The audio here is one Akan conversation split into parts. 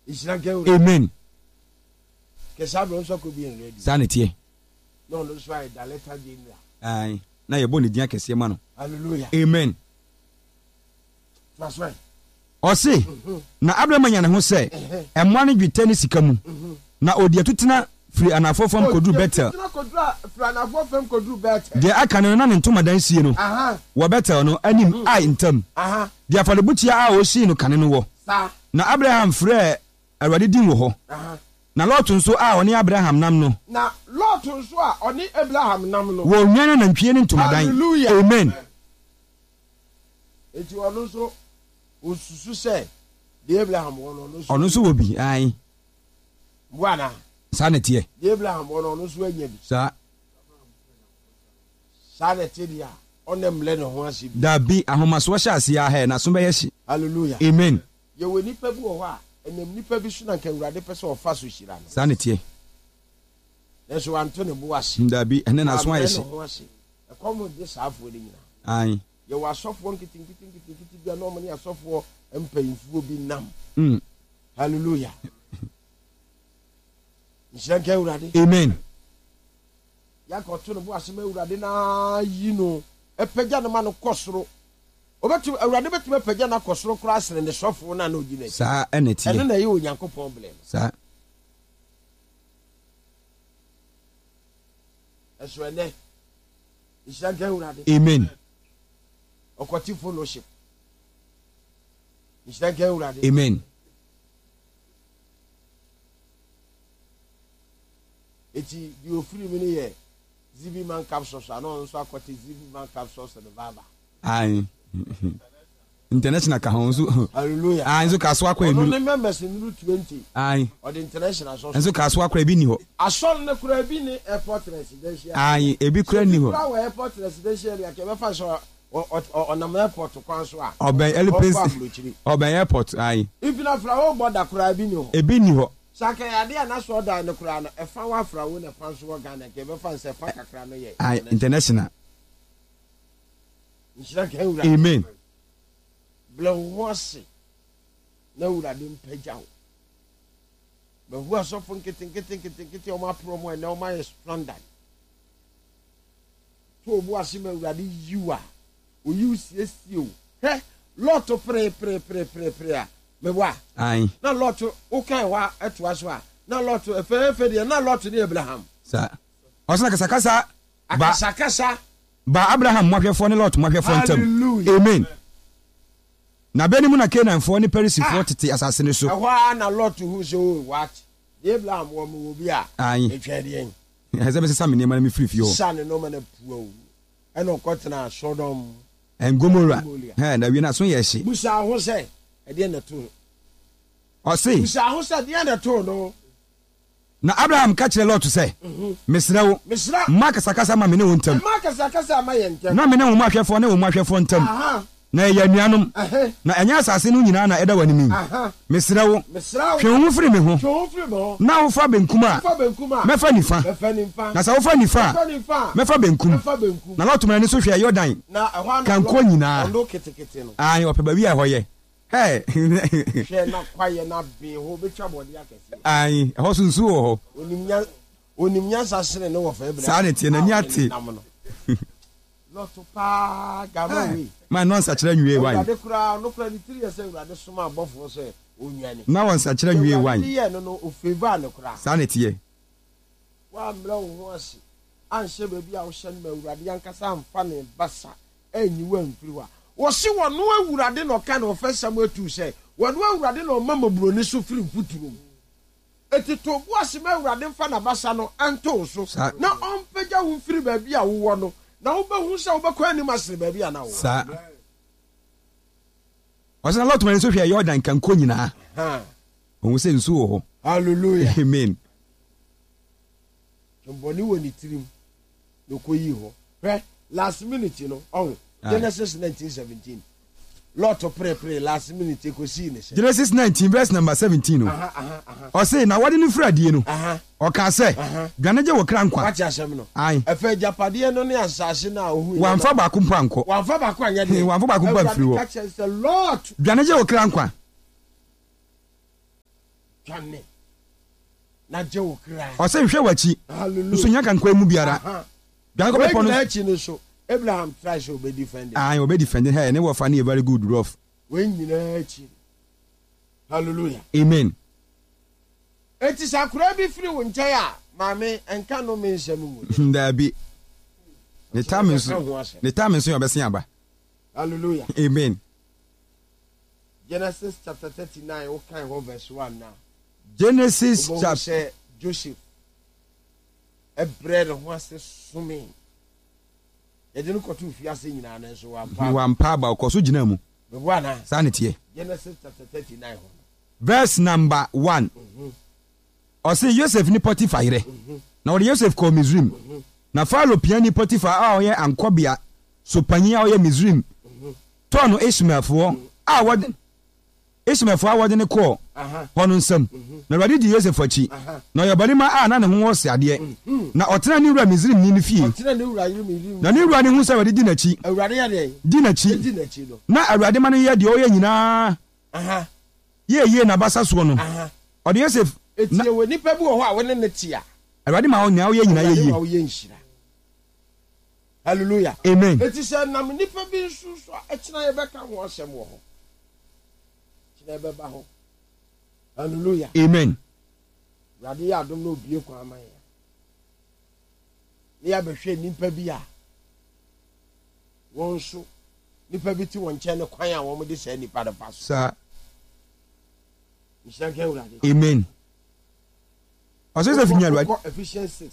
Amen. Kesabro so ko bi en ready. Sanity. No so I da letter general. Aye. Na ye boni dia kese ma no. Hallelujah. Amen. That's right. Ose na Abraham anya ne ho se emma ne dwetani sika mu na odi atutena firi anafofam kodu Betel. De aka ne na ne ntoma dan sie no. Wo Betel no anim ai ntam. De afalebutia a o si no kane no wo. Na Abraham frɛ Awurade din wo ho. Na Lot nso a oni Abraham nam no. Na Lot nso a oni Abraham nam no. Wo nwana na ntwie ne ntoma dan. Amen. Eti ono nso osusu se de Abraham ono nso wo bi ai. Bwana. Sanity. De Abraham ono nso anya bi. Sanity dia. Onem le no ho asibi. Da bi ahomaso hye ase ya he na so be yeshi. Hallelujah. Amen. Ye we nipa bi wo ho a enem nipa bi so na nka Awurade pese ofa so hira no. Sanity. Yeso anto ne bo ase. Da bi ene na so ayeshi. Ekomo de saafo de nyina. Ai. Ye wa sofo nkitin bia no mo ne asofo empayinfuo bi nam. Hallelujah. Nshaka Awurade. Amen. Yakoto ne bo ase ma Awurade na yi no epagya ne ma no kosoro. Obetu Awurade betu epagya na kosoro kura asere ne sofo na ogi na. Sa eneti. Ene na ye Onyankopon blem. Sa. Eso ene. Nshaka Awurade. Amen. Okoti fellowship. Nshaka Awurade. Amen. Eti di ofiri mi ni ye Zibi man capsules no so akwati Zibi man capsules the baba. Ai. International ka honzo. Hallelujah. Ai nzo kaso akwa enu. No members in 20. Ai. Or the international so. Nzo kaso akwa bi ni ho. Asol ne kura bi ni airport residential. Ai, ebi kura ni ho. Kura airport residential area ke be fa so on the airport kwan so a. Oben LPS. Oben airport ai. If na fra border kura bi ni ho. Ebi ni ho. Saka ya dia na so da ne kura no e fa wa fra wo ne fa so wo Ghana ke be fa se fa kakra no ye. Ai, international. Amen. Blawasi na Awurade mpagya wo. Ba hu asofo nkete o ma promo na o ma standard. To obu asima Awurade yiwa. O yiw siesie o. He, lot pray a. Me wa. Ai. Na lot o kan wa etoa so a. Na lot efe de na lot ni Abraham. Sa. Osna kasakasa. Akasakasa. Ba Abraham mwahwefo ne Lot mwahwefo ntam. Amen. Na beni mu na Canaanfo ne Perisifo tete asase ne so. Ehwa na Lot hu so what? Abraham wo mu obi a. Etwede yen. Hezebe sesa me nema na me free o. Sa ne no ma na puo. Eno kotena Sodom and Gomorrah. He na wi na so ye hye. Busa ho se e de na to. O se. Busa ho se de na to no. Na Abraham ka kire Lot say, mesrawo, maka sakasa ma me ne wo ntam. Maka sakasa ma ye ntam. Na me ne wo mahwefo ne wo mahwefo ntam. Na ya nuanom. Na anya asase no nyina na eda wanimi. Mesrawo. Hwe wo firi me ho. Na wo fa benkum a. Mefa nifa. Na sa wo fa nifa. Mefa benkum. Na Lot man ni so hwe Jordan. Na kan ko nyina. Ondo ketekete no. Ai ope ba wi a hoye. Hey. Hwe na kwaye na be ho be twa body akese. Ai, ho sunsu ho. Onimnya sasere no wo fa ebra. Sa ne tie na nyate. Lot pa gabawi. Man non sa kire nwie wan. Ade kura no kura ni 3 years Awurade soma abofo se onwane. Na won sa kire nwie wan. Ye no no ofeva ne kura. Sa ne tie. Wa mra wo ho ase. Anhye ba bi a wo hye no Awurade yankasa amfa ne basa anyiwa mfiriwa. Wo se wo no Awurade no ka no ofesam atu se. Wo no Awurade no mama buroni so firi mputurum. Etito bu ase ma Awurade mfa na basa no anto so. Na ompagya wo mfiri ba bi a wo no. Na wo be hu se wo be kwa ni masere ba bi a na wo. Sa. Osana Lot man so hwe Jordan kan ko nyina. Ohun se nsu ho. Hallelujah. Amen. Mboni woni tirim. No ko yi ho. Last minute no. Genesis 19:17. Lot of pray last minute ko see ne. Genesis 19 verse number 17. O say na wode ni frade no. O ka say dwaneje wo kra nkwa. Wacha asem no. Ai. Efe japade no ne asase na ohu. Wanfa ba ko mpa nko. Wanfa ba ko anya de. Wanfa ba ko mpa firi wo. Wacha say Lot. Dwaneje wo kra nkwa. Twane. Na je wo kra. O se hwe wachi. Hallelujah. So nya kan kwa mu biara. Bian ko pepo no. Na so Abraham try to be defended. Ah, be defended. Hey, ne wo fa na very good rough. We nyina achi. Hallelujah. Amen. Eti sakura bi free wo nkyai a maame enka no me nsem mu. Da bi. The time is you be aba. Hallelujah. Amen. Genesis chapter 39 what kind of verse 1 now. Genesis chapter Joseph a bread of was swimming. You didn't go to fiase nyina na so wa mpa ba ko so gina mu. Be wana. Sanity. Genesis chapter 39 verse number 1. Or say Joseph ni Potiphar ire. Na o Joseph ko Misrim. Na Pharaoh piani Potiphar a oye ankobia so panyin a oye Misrim. To no Ishmael fo a wode Ishmael fo a wode ne ko hono nsam. Na Awurade di Joseph achi. Na yobarima a na ne ho wose ade. Na otena ni wura Misrim ni fie. Otena ni wura Misrim. Na ni wura ne hu sa Awurade di nachi. Awurade ya de. Di nachi no. Na Awurade ma no ye de oye nyina. Ye na basa so no. O de Joseph etie we nipa bi wo ho a wone ne tia. Awurade ma onya oye nyina ye. Wo ye nshira. Hallelujah. Amen. Eti se nam nipa bi nsu so ekina ye beka ho asem wo ho. Kina be ba ho. Hallelujah. Amen. Awurade ya dom no obie kwa aman ya. Ni ya behwe nipa bi a won so nipa bi ti won che ne kwan a wo mo de se nipa de paso. Sir. Amen. Ephesians 6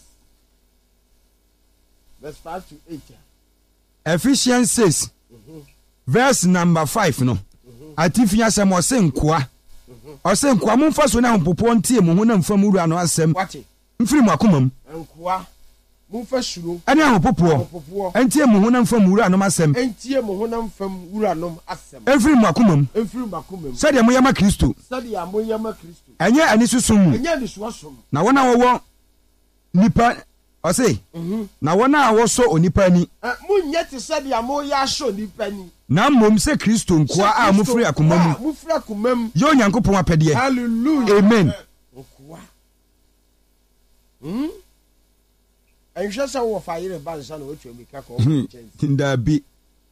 verse 5 to 8. Ephesians 6 verse number 5 no. Atifia sem osenkoa. Osenkoa mumfa so na mpopo ntie mu hu na mfam wura no asem. Mfiri mu akomam. Enkoa mumfa suro. Ane ahopopo. Entie mu hu na mfam wura no asem. Entie mu hu na mfam wura no asem. Mfiri mu akomam. Mfiri mu akomam. Sadia mo yama Kristo. Sadia mo yama Kristo. Enye ani susum. Enye ani suasom. Na wona wo nipa ose. Na wona wo so onipa ni. Munye te sadia mo ya so nipa ni. Na mmom se Kristo nkoa a mufiri akomam. Mufiri akomam. Yo Nyankopon apede. Hallelujah. Amen. Nkoa. Enhwe sa wo fa yire ba nsa na otu emika ko tinda bi.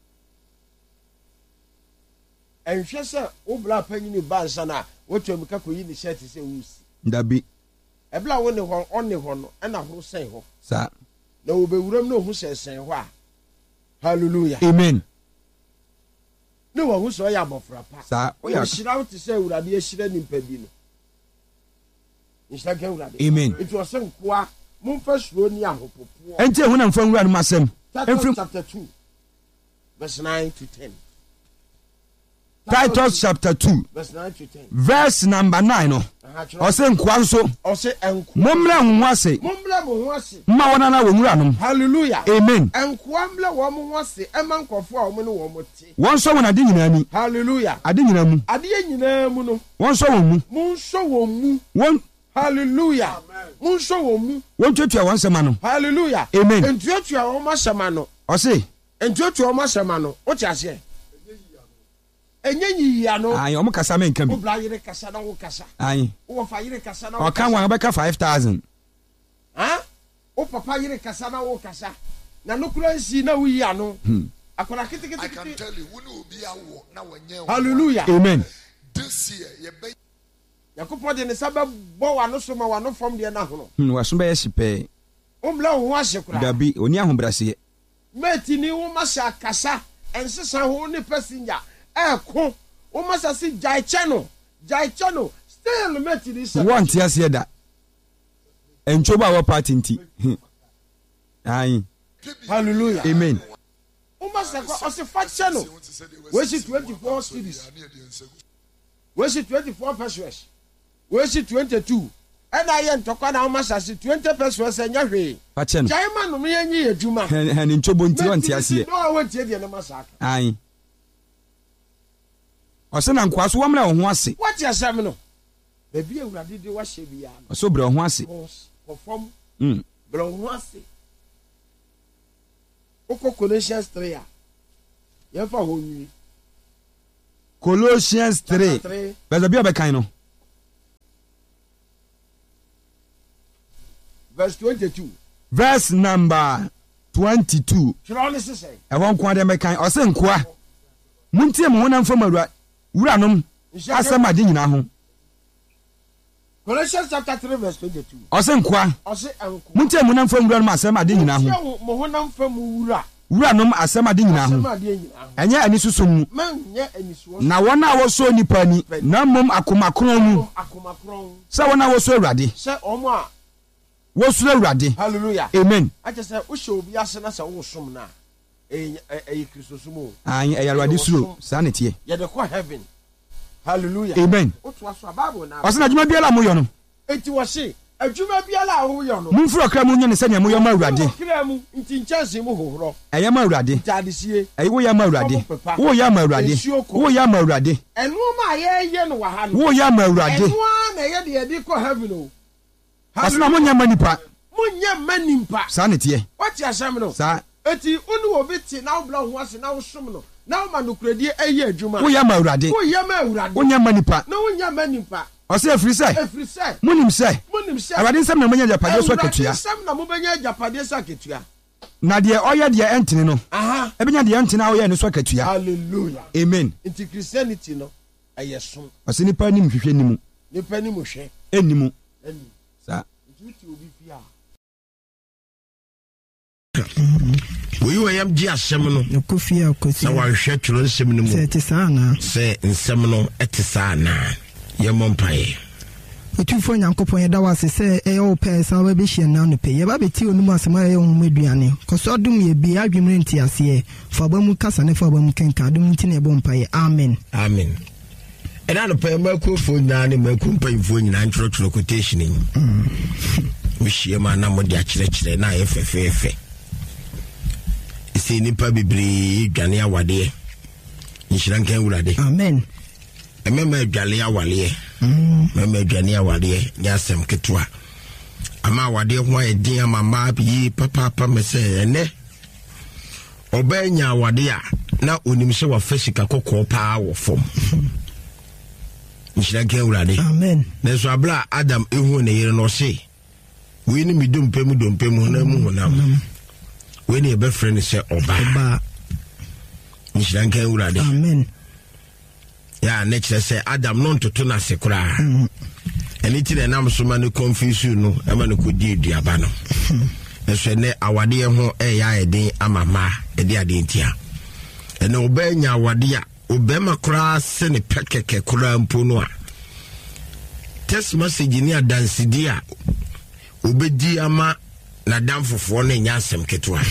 Enhwe sa wo bla panyini ba nsa na otu emika ko yi ni shirt se wusi. Ndabi. Ebla wo ne ho on ne ho no na horo sen ho. Sa. Na wo be wuram no hu sen ho a. Hallelujah. Amen. No wo hu so ya bofra pa. Sa. O ya shira wo te se Awurade ehira nimpa bi no. Nshaka Awurade. Amen. It was nkoa mumfa suro ni ahopopo. Entie hu na mfa nwura no masem. Chapter 2 verse 9 to 10. Titus chapter 2 verse 9 to 10. verse number 9 no. Ose nkoa nso. Ose enkoa. Mommra ho ase. Mommra ho ase. Mma wona na wo nwura no. Hallelujah. Amen. Enkoa mla wo mo ho ase ema nkofo a wo ne wo mo te. Won so wona de nyina ni. Hallelujah. Ade nyina mu. Ade nyina mu no. Won so won mu. Mun so won mu. Won hallelujah. Mun so won mu. Won tuatua won sema no. Hallelujah. Amen. Entuatua won ma sema no. Ose. Entuatua won ma sema no. O ti ase. Enye yiya no. Ayi o mo kasa me nka bi. O bla yire kasa na wo kasa. Ayi. O fa yire kasa na wo. O kan wan beka 5000. Ha? O papa yire kasa na wo kasa. Na no kura nsi na wo yiya no. Akora kitikiti. I can tell you when you be awo na wonye. Hallelujah. Amen. This year ye be Yakopɔ de ne saba bɔ wa no so ma wa no fam de na hono. Wa so be yesipe. O mla ho ahye kura. Dabi oni ahobrase. Meti ni wo ma sha kasa ensesa ho ne passenger. Eko o ma sa si jai chano still meti ni sa. Want ase da. Enchoba wa party nti. Ayi. Hallelujah. Amen. O ma sa ko o se fa chano. We see 24 cities. We see 24 pesos. We see 22. And I am talking now, Master 20 pesos and Yahweh. Pachen. Chaiman, no me any Juma. And in Chobunti, no, I went to the massacre. Aye. Osen an kwaso wamra ho ase. What you say no? Baby, you ready to wash it. So bro ho ase. Perform. Bro ho ase. Oko Colossians 3. You fa ho ni. Colossians 3. Bezo bia be kan no. verse 22. Verse number 22. Ẹ̀wọ̀n nkwa de mekan ose nkwa. Muntie mo honam fam wuranom asɛm ade nyina ho. Colossians chapter 3 verse 22. Ose nkwa. Muntie mo honam fam wuranom asɛm ade nyina ho. Mo honam fam wuranom asɛm ade nyina ho. Ɛnyɛ ani susu mu. Na wɔn a wɔso nipa ni na mmom akomakron mu. Sɛ wɔn a wɔso Awurade. Sɛ ɔmo a wɔso Awurade. Hallelujah. Amen. Akyɛ sɛ wo hyɛ obi ase na sɛ wo som na ɛyɛ Kristo sumo. Ɛyɛ Awurade suro saa ne tie. Yɛ de kɔ heaven. Hallelujah. Amen. Otu aso Bible na. Ɔsɛ na adwuma biara mo yɔ no. Enti wɔ se adwuma biara a wo yɔ no. Mumfuro kra mu nyɛ ne sɛ nea mo yɔ ma Awurade. Kra mu nti nkyɛnse mu hohoro. Ɛyɛ ma Awurade. Tadesie. Ɛyɛ wo yɛ ma Awurade. Wo yɛ ma Awurade. Wo yɛ ma Awurade. Ɛno ma yɛ no wɔ ha no. Wo yɛ ma Awurade. Ɛno na yɛ de yɛde kɔ heaven o. Ɔsɛ na mo nyɛ ma nipa. Munya manimpa. Saa ne tie. What you asem no? Saa. Eti unu obi ti na obla ho ase na wo som no. Na wo ma no kuradie eye adwuma. Wo ya ma Awurade. Wo ya ma Awurade. Wo nya manipa. Na wo nya manimpa. Ɔsɛ efiri sɛ. Munim sɛ. Awurade nsɛm na mo nya japade so akatua. Nsɛm na mo benya japade so akatua. Na deɛ ɔyɛ deɛ ɛntene no. Aha. Ebenya deɛ ɛntene a ɔyɛ ne so akatua. Hallelujah. Amen. Inti Christianity no ɛyɛ som. Ɔsɛ nipa nim hwehwɛ nimu. Nipa nim hwɛ. Enimu. Saa. Nti obi fia. We were MG asɛm no Kofia kosi na wahwɛ tworo nsɛm no mu sɛ te saa na sɛ nsɛm no ɛte saa na yɛmmɔ mpaeɛ. Otufo Nyankopɔn yɛda wase sɛ ɛyɛ wo pɛ sɛ wobɛhyia na no pɛ yɛba bɛti onum asɛm a ɛyɛ wo mu aduane kɔsɔ dom yɛ bi adwemre nti aseɛ fa ba mu kasa ne fa ba mu kenka dom nti na ɛbɔ mpaeɛ amen Amen. Ɛda no pɛ makuofoɔ nyinaa ne maku mpanyimfoɔ nyinaa ntwerɛtwerɛ quotation yi wohyia ma na mode akyerɛkyerɛ na ayɛ fɛfɛɛfɛ ɛsɛ nipa bebree dwane awadeɛ nhyira nka Awurade amen ɛmɛma adwale awaleɛ mɛma adwane awadeɛ nyɛ asɛm ketewa ama awadeɛ ho ayɛ din ama maa yi papaapa mɛ sɛ ɛnɛ ɔbɛɛ nya awadeɛ a na onim sɛ wafa sika kɔkɔɔ paa wɔ fam nhyira nka Awurade amen na so abla Adam ehu ne yere no se we ni mi dompe mu na mu honam we ni ebefre ne se oba nhyira nka Awurade amen ya ne kyerɛ sɛ Adam no ntoto na se kora ɛne ti na nam so ma ne confuse no ɛma ne kodi aduaba no ɛso ne awade ho ɛyɛ ayɛden ama ma ɛde ade ntia ɛne oba nya awade a obema kora se ne pekeke kora mpo no a text message ni adansidi a obedi ama na damfofoɔ no nya asɛm ketewa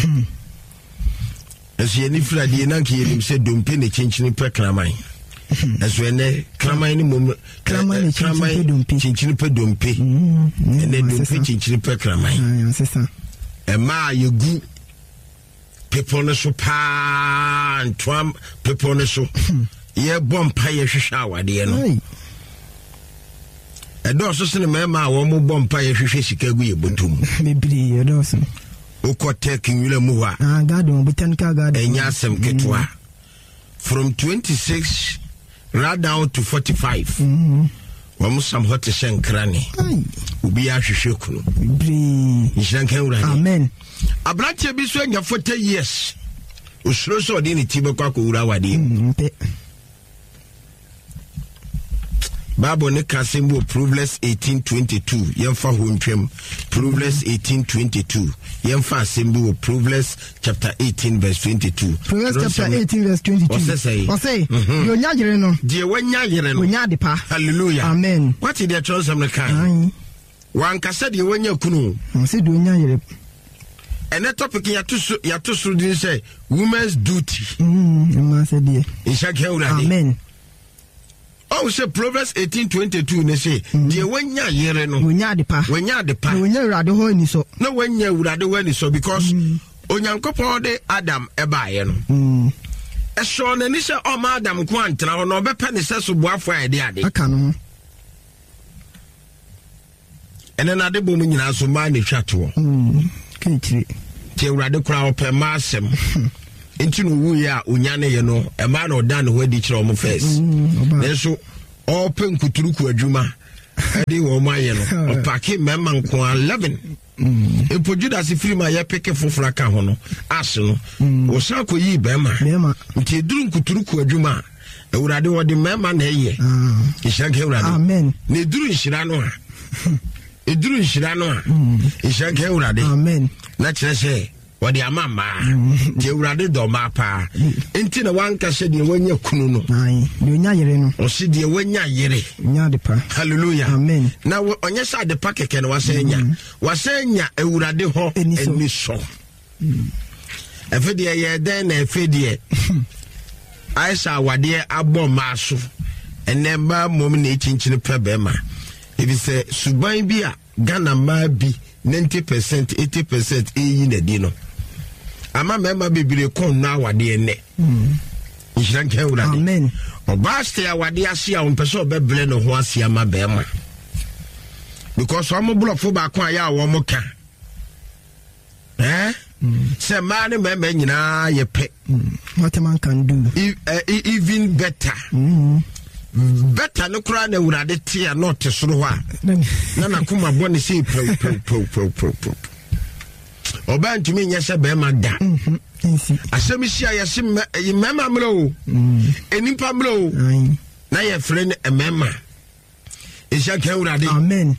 ɛso yɛni frade na nka yɛnim sɛ dompe ne kyenkyini pɛ kraman ɛso ɛnɛ kraman ne mom kraman kyenkyini pɛ dompe ɛnɛ dompe kyenkyini pɛ kraman ɛma yɛgu people no so pa ntwam people no so ye bompa ye hwehwe awade no edo so se ne mema a wo mo bompa ye hwehwe sika gu ye botum bibiri edo so okote kinwila mu ha garden botanical garden enya asem ketwa from 26 right down to 45 wam sam hot shenkrane ubi ya hwehwe kunu bibiri nshankan urade amen abrante bi so anya 40 years osuro so de ne tibe kwa ko wura wade Bible ne ka sembo Proverbs 18:22 yemfa ho ntwam Proverbs 18:22 yemfa sembo Proverbs chapter 18 verse 22 Proverbs chapter 18 verse 22 Ose yo nyagere no die wanya yere no wonya de pa hallelujah amen what did the church am kan wan kasa de wanya kunu se do nya yere and that topic yato so din say women's duty ma se die amen. Oh, say Proverbs 18:22 ne say die wanya yere no wonya de pa wonya urade ho ni so no wanya urade ho ni so because onyankopon de Adam ebaaye no so na ni say o ma Adam ko antena ho no obepa ne se so boafo ade aka no ene na de bom nyina so ma ne twato kentiri tie urade kura opɛ ma asɛm enti no wu ya onyane ye no e ma na oda ne ho adi kyerɛ o mo first nenso opɛ nkuturuku adwuma edi wo ma ye no opake mema nko 11 epo Judas free ma ye peke fofora ka ho no as no wo san ko yi bema nti duru nkuturu ko adwuma Ewurade wo de mema na eye ishanke Ewurade amen ne duru nhira no a eduru nhira no a ishanke Ewurade amen na kyerese wadi amama je Ewurade do ma pa enti na wanka hye de wanya kunu no ai de onya yere no o se de wanya yere nya de pa hallelujah amen na onye sa de pa keke na wasenya Ewurade ho eni so efede ye den na efede Aisha wade abo maso ene ba mom na echinchine pebema if say suban bi a Ghana ma bi 90% 80% eyi na di no ama mema bebire kon na wade ene Ishranke Ewurade amen obaste ya wade ase a onpeso obeble no ho ase ama bema because omo blofo ba kon aya wo mo ka se man mema nyina ye pe what a man can do even better better no kura na Ewurade tia not soro ha na kuma boni say pro oba ntumi nyese be ma da asemi sia yesi mema mlo enimpa mlo na ye friend emema Ishranke Ewurade amen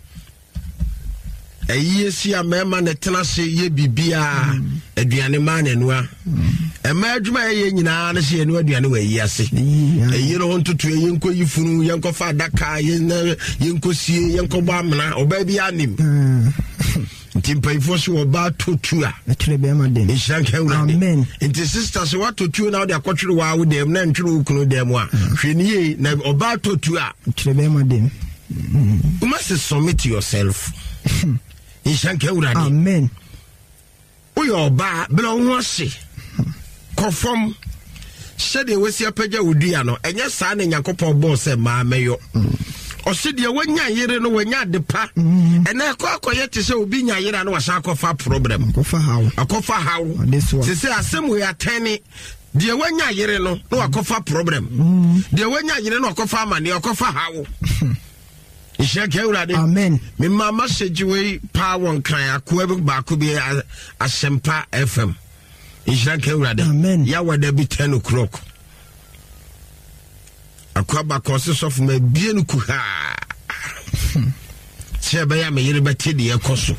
Yesi a mema ne tena se ye bibia aduane ma na nua ema adwuma ye nyina na se enu aduane wa yi ase eyi no ntutu yenko yifunu yenko fa daka yenko sie yenko ba amna oba bi anim ntimpa ifo so oba totu a atire be ma dem Ishranke Ewurade amen nti sisters what totu na de akotwere wa wo dem na ntwere ukunu dem a hweniye na oba totu a atire be ma dem you must submit yourself Ishranke Ewurade amen uyo ba bela ho se kofom sede wesi apagya wodua no enye saa na Nyankopɔn bo se ma meyo o se de wanya yere no wanya depa ene akoye te se obi nya yere no wasa akofa problem akofa haw se asem we atene de wanya yere no akofa problem de wanya yere no akofa amane akofa haw Ishranke Ewurade amen me mama sejiwe pa won kan akoa ba ko bi Asempa FM Ishranke Ewurade amen ya wada bi 10 o'clock akoa ba ko se sofu ma bie no ku ha se ba ya me yire beti de ekoso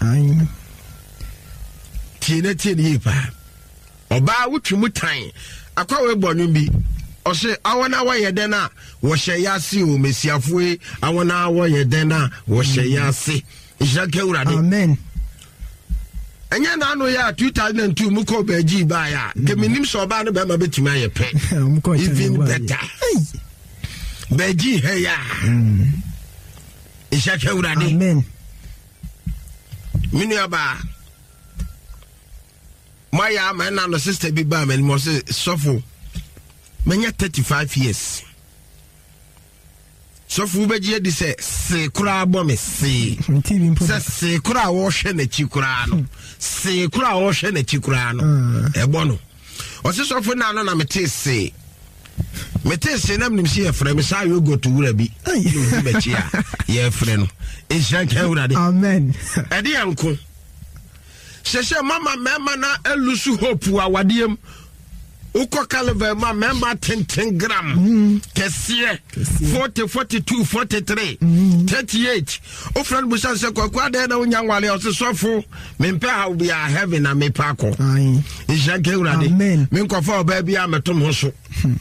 tie pa oba wutwu mutan akoa we bonu bi o se awona wa ye den a wo hye yase o mesiafo awona wa ye den a wo hye yase Ishranke Ewurade amen enya na anu ya 2002 muko baji ba ya keminim so ba no be ma betumi ayepe even better baji he ya Ishranke Ewurade amen minu aba maya ma na no sister bi ba me mo se sofo menya 35 years so fu beji edi se kura bo me se kura wo hwe na chi kura no se kura wo hwe na chi kura no ebo no o se so fu na no na mete se na mnim si e frɛ me sa yo go to wura bi no be chi a ye frɛ no Ishranke Ewurade amen edi anko sese mama mema na elusu hope awadiem uko caliber ma member 10 gram kesiye 40 42 43 38 o friend busan se kwa de na unya nwale o se sofo me mpe ha bi a heaven na me pako Ishranke Ewurade me nkofa oba bi a metom ho so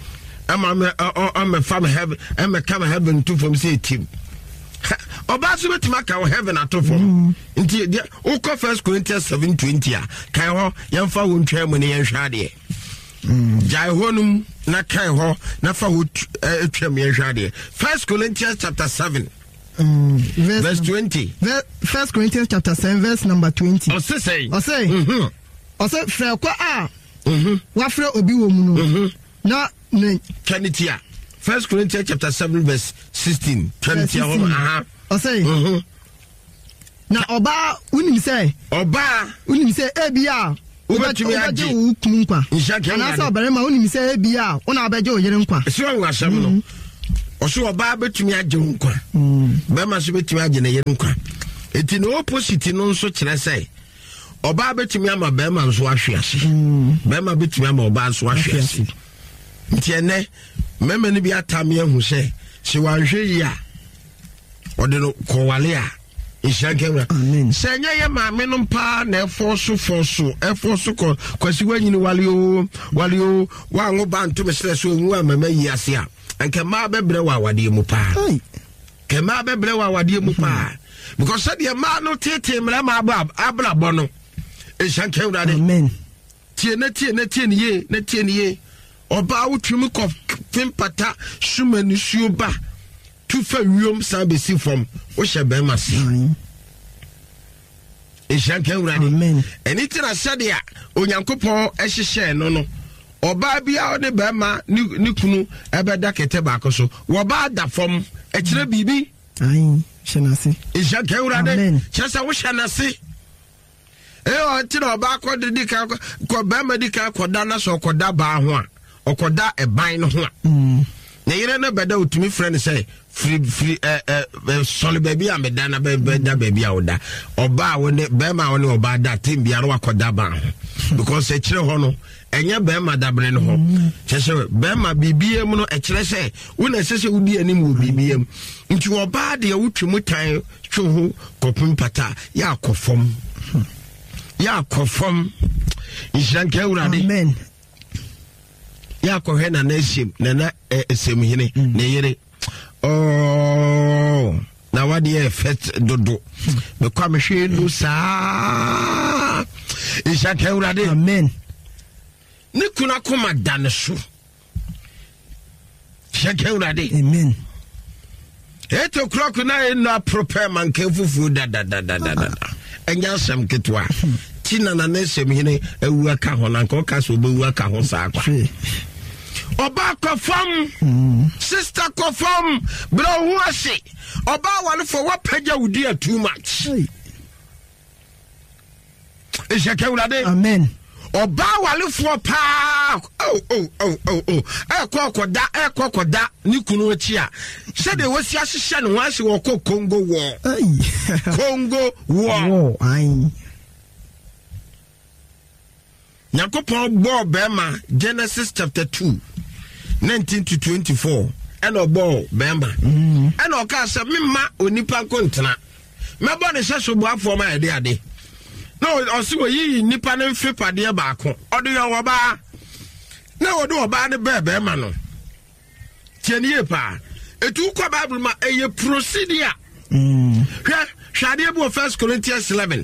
am fam heaven am come heaven to from say team oba so betima ka heaven atofo nti uko 1 Corinthians 7:20 a kan ho yemfa wo ntwa mu ne yenhwa de jai honum na kai ho na fa ho etwam yenhwade 1 Corinthians chapter 7 verse 20 1 Corinthians chapter 7 verse number 20 o say frɛ kwa a wa frɛ obi wo mu no na kanitia 1 Corinthians chapter 7 verse 16 kanitia ho o say na oba unim say ebia ubetumi aje nkwa ana sa barema unim se ebia una abeje oyere nkwa so wa asem no ɔso ɔbaa betumi agye nkwa bɛma so betumi agye ne yere nkwa eti no opposite no nso kyerɛ sɛ ɔbaa betumi ama bɛma nso ahwe ase bɛma betumi ama ɔbaa nso ahwe ase nti ene mɛmɛ no bi atam yɛ hu sɛ se wanhwe yi a ɔde no kɔwale a ishankemra sɛ nyɛ yɛ maame no mpa na ɛfɔ so kwasi wanyini wale o wango ba nto mesrɛ so nwu a mama yi ase a anka ma bɛbrɛ wa awade mu paa kema bɛbrɛ wa awade mu paa because said the man no tete mra ma abla bono ishankemra de amen tie ne ye oba wotwumi ko pimpata shumani suoba tu fa wiom sa besi fom wo hye be mase ishankemra de amen anything I said ya onyankopon ehyehye no oba bia ne be ma ni kunu ebeda kete ba ko so wo ba da fom e kire bibi ai shenase ishankemra de chesa wo shenase o ti no ba ko de dika ko be ma dika ko da na so ko da ba ho a okoda eban no ho a na yire na beda otumi friend say free sole baby am da na beda baby a oda oba woni be ma woni oba da tim bia ro akoda ba ho because e kire ho no enye be ma dabre no ho chese be ma bibie mu no e kire se wona sese wudi anim wo bibie mu nti oba de wotwemu tan twoho kopum pata ya akofom ishanke urade amen ya kohwe na nashim na esemhine na yere na wadi effect dodo be kwa mehwe no saa ishanke urade amen ni kuna koma daneso ishanke urade amen 8 o'clock na na prepare man ke fufu da enya sam ketwa tina na nashim ewu aka ho na nko ka so bewu aka ho saa kwa oba kofam sister kofam bro hu ase oba wale for what page would do too much is ya kewrade amen oba wale for pa ekokoda ni kunu achi a se de wasi ahye ne wase wo Congo war Congo war ai Nyakopon bo bema Genesis chapter 2 19 to 24 eno bo bema eno ka se mema onipa kontena mebo ne hyeso bo afo ma ede ade no osi yi nipa ne mfepade ba ko odo yo woba na odo oba ne bema no tienie pa etu kwa Bible ma eye procedure hwade bo 1 Corinthians 11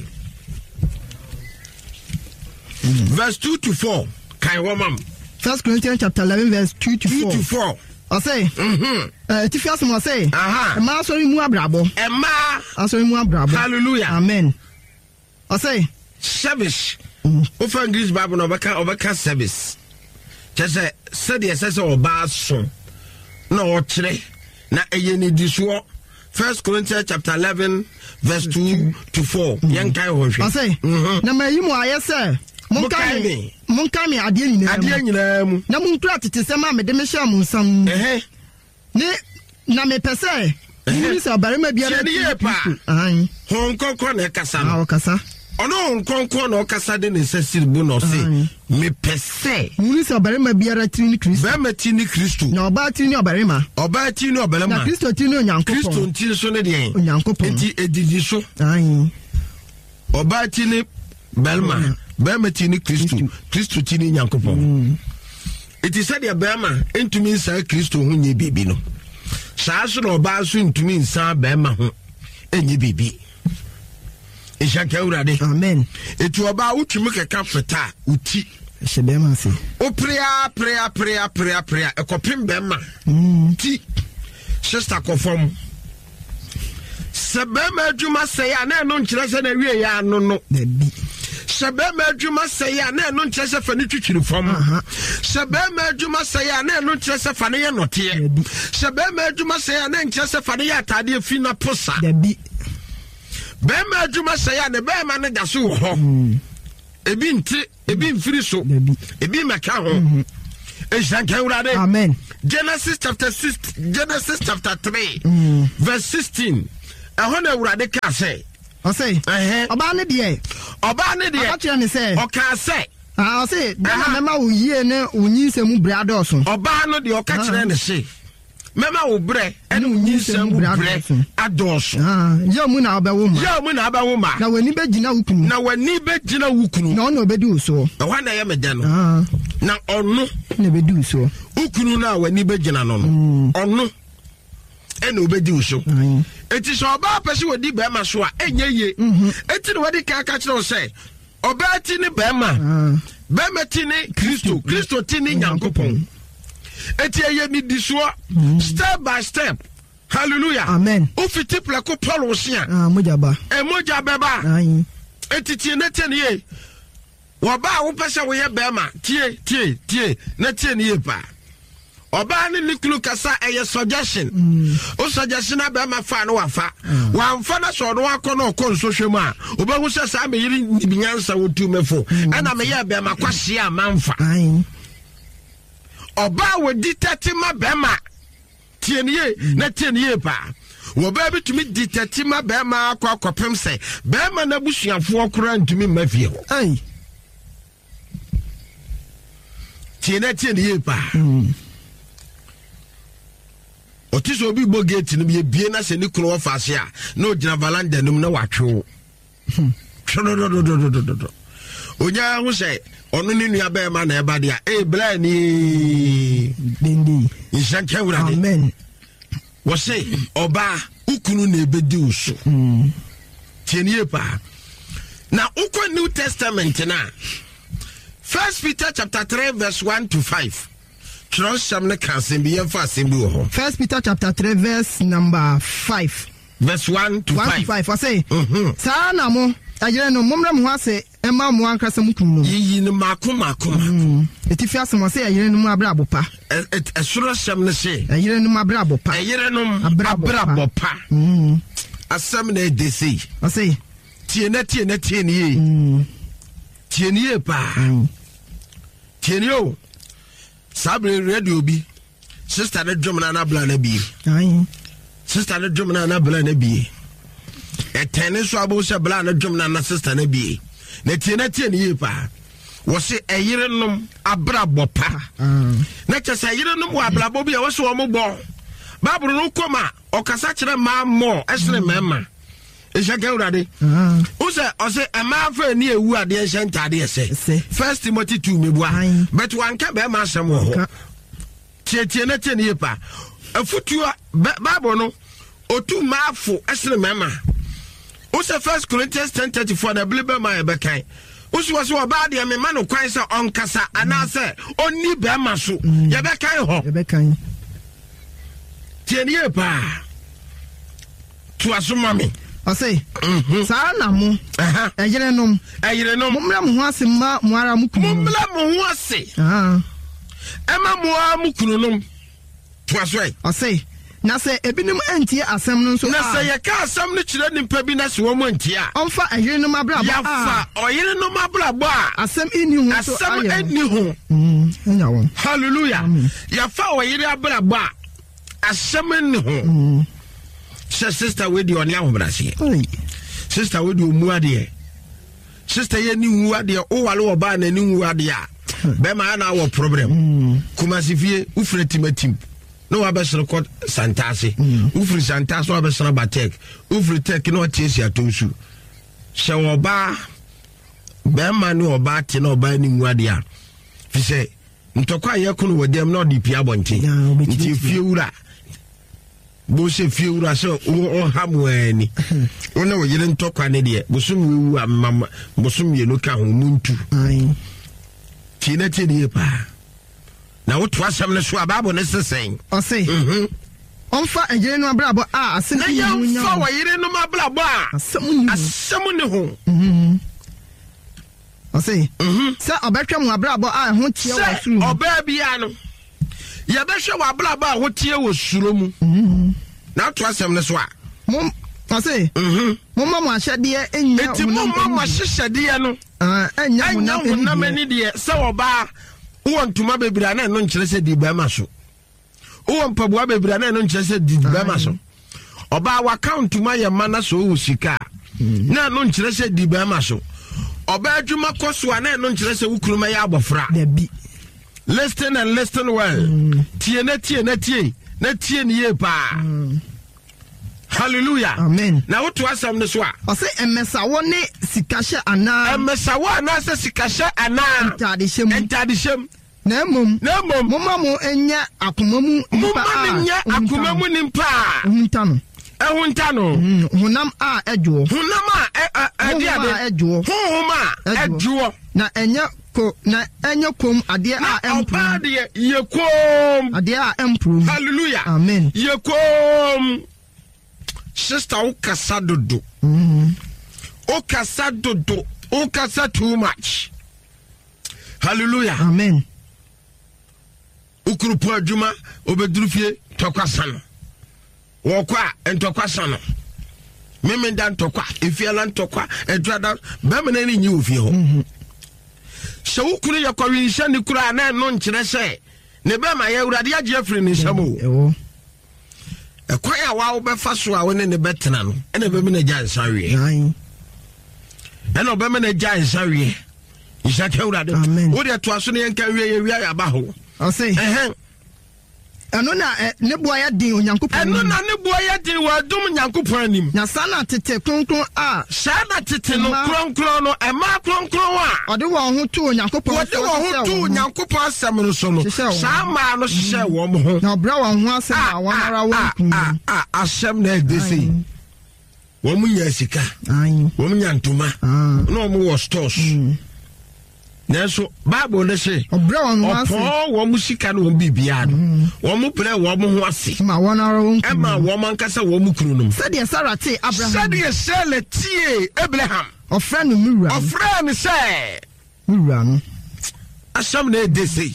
verse 2 to 4. Kai womam. 1 Corinthians chapter 11 verse 2 to 4. I say. Tifias mo say. Ma sorry mu abrabo. Ma sorry mu abrabo. Hallelujah. Amen. I say service. Ofa English Bible no obeka service. Just say the essence of oba so. Na o kire na eye ni disuo. 1 Corinthians chapter 11 verse 2 to 4. Yan kai ho hwe. I say. Na mayi mu ayese. Monkami adie nyina mu na munkura tete sema me de me hya mu nsam ne na me pese ni se barema biara ai hon konkon na kasa no kasa ono konkon na kasa de ne sesir bu no se me pese ni se barema biara tini Kristo ba mati ni Kristo na oba tini obarema na Kristo tini onyankopon Kristo tini so ne de onyankopon enti edidi so ai oba tini belma Bema tini Kristo tini nyankopon. It is said ya bema entumi nsa Kristo ho nye bibi no. Saa so no ba so entumi nsa bema ho enye bibi. Ishaka urade. Amen. Etu oba utwumi keka feta uti. She bema se. O prayer ekopim bema. Ti. Sister kofom. Sebema adwuma se ya na no nkyere se na wie ya no no. Baby. Sebema adwuma say ya na eno nkyere se fa ne twitwiri fam sebema adwuma say ya na eno nkyere se fa ne ye note sebema adwuma say ya na nkyere se fa ne ya atade fi na posa dabi bema adwuma say ya ne bema ne da so ho ebi nti ebi mfiri so ebi meka ho Amen. Genesis chapter 3 verse 16. Ehona urade ka say. O say. Oba ne de. Aka kire ne say. O ka say. O say, mema wo yie ne onyinsemu bre adoso. Oba no de o ka kire ne say. Mema wo bre ene onyinsemu bre adoso. Yo mu na obawo ma. Na wani begina wukunu. Na ono obedi uso. Ehona ye me de no. Na ono na obedi uso. Ukunu na wani begina no. Ono ene obedi uso. Eti so oba pese wodi be ma so a enye ye. Eti no wodi ka kire o say oba ti ni be ma. Be ma ti ni Kristo ti ni Nyankopon. Eti ye ni disuo step by step. Hallelujah. Amen. Ufiti plako Paul osia. Mojaba. Moja beba. Eti tie na tie ye. Woba wo pese wo ye be ma. Tie na tie ni ye pa. Oba ni niklu kasa eye suggestion. O suggestion na be ma fa no wafa. Wa mfa na so no akọ na okọ nsohwem a. Oba hu se sa me yiri binyansa wo tu mefo. Na me ye be ma kwahye a manfa. Oba wo ditati ma be ma. Tieniye na tieniye pa. Woba bi tumi ditati ma be ma akọ akọpem se. Be ma na busuafo okora ntumi mafie ho. Tieniye pa. Otiso obi bo gate no be bie na se ni kuro wa faase a na ogina valanda num na watwe. Onya hu se onu ni nua be ma na eba dia bla ni dindi inshanke wurade. Amen. Wo se oba ukunu na ebedi uso. Tienie pa. Na ukwa New Testament na 1 Peter chapter 3 verse 1 to 5. 1 Peter chapter 3 verse number 5 verse 1 to 5. I say sa na mo ajere no momra mo ase ema mo ankasa mukunu yi ni makoma etifi asemo say ajere no abra bopa esuro sem ne se ajere no abra bopa ajere no abra bopa asem na edesi I say tie na nie tie pa tie ni o Sabre radio bi sister na drum na bla na bi sister na drum na bla na bi etene so abo se bla na drum na sister na bi na tie ni pa wo se eyerenom abra bopa na chese eyerenom wa abra bo bi wo se wo mo bo babru no koma okasa kire ma mo esere mema ejage urade o se ama fa ni ewu ade enchantade ese 1 Timothy 2 mebua but wanka be ma asem ho tie na tie ni pa afutua bible no otu maafo esere mema o se 1 Corinthians 10:34 na blibe ma e be kan o se wo ba de me ma no kwan se onkasa ana se oni be ma so ye be kan tie ni pa tu asumami I say, sa na mo eyerenom momra mo ho ase ma mo ara mukunu momra mo ho ase ema mo ara mukunu to aso I say na se ebinim antie asem no so na se ye ka asem no kire nimpa bi na se wo mo antie a onfa eyerenom abra ba ya fa oyerenom abra ba asem eni ho so asem eni ho enya won hallelujah ya fa oyere abra ba asem eni ho sister we di on ya hobrase sister we di omuade sister ye ni wuade o wale oba na ni wuade a be ma na wo problem kuma sifie ufre timatim no wa besere ko santase ufre santase wa besere batek ufre tek no tiesi atonsu she oba be ma ni oba ti na oba ni wuade a fi se ntokwa ye kunu wodem na odi pia bonte nti fie wura bo se fie wura so o hamwani ona wo yire ntokwa ne de bosum wu amama bosum ye no ka ho muntu tina tie pa na wo to asem ne so ababo ne sesen o say onfa ejere no abrabo a asem na ya fa wo yire no abrabo a asem ne ho o say se obetwa mu abrabo a ho tie wo suru oba bia no ya behwe wo abrabo a ho tie wo suru mu na to asem ne so a mom I say mama mo ahyade enya eti mama mo ahyede no enya na mani de se oba Uwan tuma bebre na no nkyere se di bema so. Uwan pabua bebre na no nkyere se di bema so. Oba wa account ma ye mana so wo sika. Na no nkyere se di bema so. Oba adwuma koso na no nkyere se wo kuruma ya abofra. Dabi. Listen and listen well. Tie na tie ni ye pa. Hallelujah. Amen. Na what to asam ne so a. O se emesawo ne sikahye ana. Emesawo ana se sikahye ana. Entadishem. Na mum mama mo enya akomamu nimpa. Ehuntano. Hunam a edwo. Hunam a edwo. Huma edwo. Na enya kom ade a empro. Ade ye kom. Ade a empro. Hallelujah. Amen. Ye kom. Sister ukasa dodo. Ukasa dodo. Ukasa too much. Hallelujah. Amen. Ukurupu adwuma obedurufie tokwasano. Wokwa entokwasano. Memenda ntokwa, efiala ntokwa, entrada bemene ni nyi ofie ho. Se ukuru yakwawi nhya ni kura na no nkyere se. Ne bema ya urade agye afiri ni nsamo. Ekwa ya wa obefa so a woni ne betena no. Ene bemene gya nsawie. Ene obemene gya nsawie. Isake urade. Wo de to aso ne yenka wie ya ba ho. I say, eno na ne boya din onyankopon. Eno na ne boya din wa dum nyankopon anim. Na sana tete kronkron a. Sana tete no kronkron no ema kronkron a. Ode wo ho to onyankopon. Ode wo ho to onyankopon asem no so no. Sa ma no hye wo mo ho. Na obra wo ho asem a wonara wo. Asem na edesi. Wo mu nya sika. Wo mu nya ntoma. No mo wo stores. Nenso Bible ne se obra won ase wo musika no bibia no wo mu pre wo mu ho ase ma wonara won e ma wo man kasa wo mu kunu no said ye Sarah te Abraham said ye Sarah tie Abraham ofra no miwura ofra ne se miwura no asam na edesi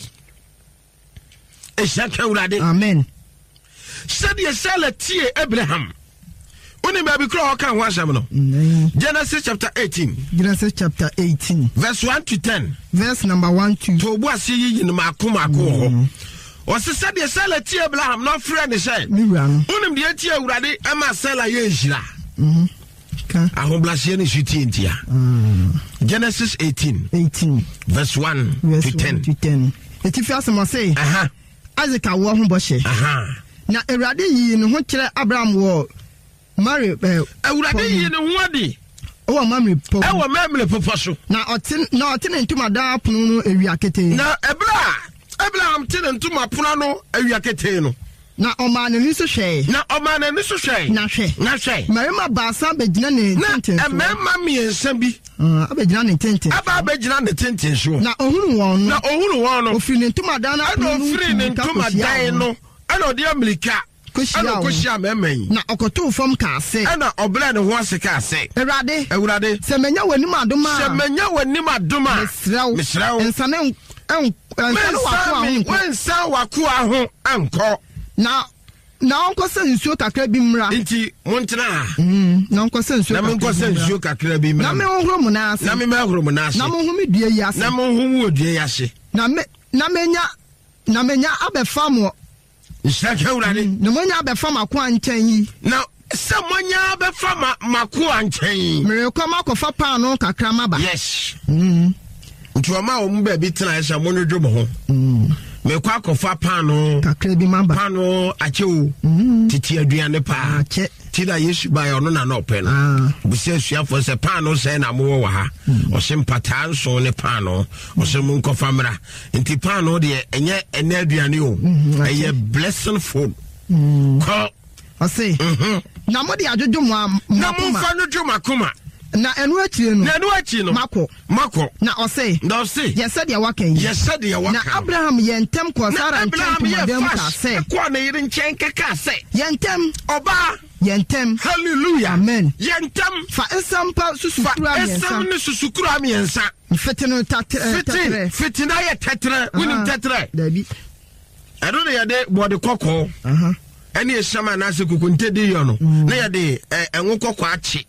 e shaka urade amen said ye Sarah tie Abraham Uni baby crow kan ho asam no Genesis chapter 18 verse 1 to 10 verse number 1 to to bo ase yi ni makoma ho o se said ye Sarah tie Abraham no friend say miwura no unim de tie urade e ma Sarah ye nhira ahoblase ni suti ntia Genesis 18 verse 1 to 10 eti asem say Isaac awo ho boshe na urade yi ne ho kire Abraham wo Mary urade yi ne ho adi o mamre po e wo mamre popo so na otin ntuma da pono no ewia kete na Abraham tin ntuma pono no ewia kete no na oma na ni so hwe na hwe marima baasa begina ne tenten na emma miensa bi abegina ne tenten abegina ne tenten so na ohunu won no ofiri ne ntuma da na pono no ofiri ne ntuma dan no ana odi Amerika koshia memen na okoto fom ka ase ana obla ne ho ase ka ase ewurade se menya wanim adoma mesrawo ensane wensa wako aho anko na onko se nsuo kakra bi mra nti montena na onko se nsuo kakra bi mra na me ohro mu na ase na me mahro mu na ase na mo hu me dua yi ase na mo hu wo dua yi ase na menya abefamo Ishaka urade na monya abefa makwa nkyɛn yi na se monya abefa makwa nkyɛn mere kwa makofa pa no kakra maba yes ntuama o mu ba bi tena esa monodwo mo ho me kwa akofa pa no kakra bi maba pa no achewo titi aduane pa tida Yesu ba yo no na no pe no busia suafo se pa no se na mo wo ha o se mpata nso ne pa no o se mun kofa mra nti pa no de enye ene aduane o eye blessing food ko o se na mo de ajojo mo na mo fa no dwo makoma na enu achi no mako na o se yes said ya waken na Abraham yentem ko Sarah yentem madam ka se ko na yiri nchen kaka se yentem oba yentem hallelujah amen yentem fa esampa susukura miensa esam ne susukura miensa fetino tatre fitina ye tatre wini tatre dabi ero ne yade body kokko ene esama na se kukunte di yo no na yade enwo kokko achi